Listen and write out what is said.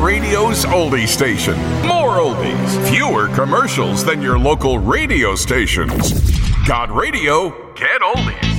Radio's oldie station. More oldies, fewer commercials than your local radio stations. God Radio, get oldie.